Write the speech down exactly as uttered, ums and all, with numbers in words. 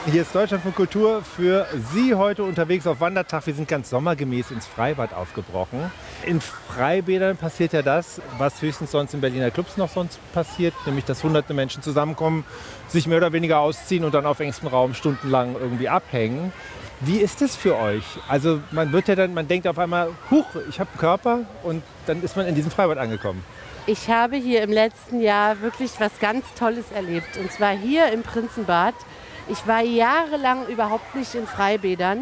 Hier ist Deutschlandfunk Kultur für Sie heute unterwegs auf Wandertag. Wir sind ganz sommergemäß ins Freibad aufgebrochen. In Freibädern passiert ja das, was höchstens sonst in Berliner Clubs noch sonst passiert, nämlich dass hunderte Menschen zusammenkommen, sich mehr oder weniger ausziehen und dann auf engstem Raum stundenlang irgendwie abhängen. Wie ist es für euch? Also man wird ja dann, man denkt auf einmal, huch, ich habe einen Körper, und dann ist man in diesem Freibad angekommen. Ich habe hier im letzten Jahr wirklich was ganz Tolles erlebt. Und zwar hier im Prinzenbad. Ich war jahrelang überhaupt nicht in Freibädern.